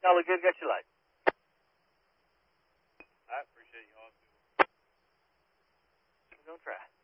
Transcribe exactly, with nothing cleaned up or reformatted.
Y'all look good. Got your light. I appreciate y'all. We're going to try.